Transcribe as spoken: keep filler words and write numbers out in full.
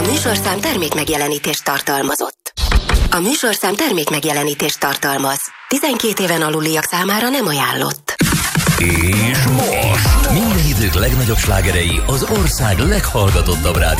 műsorszám termékmegjelenítést tartalmazott. A műsorszám termékmegjelenítést tartalmaz. tizenkét éven aluliak számára nem ajánlott. És most minden idők legnagyobb slágerei az ország leghallgatottabb rádió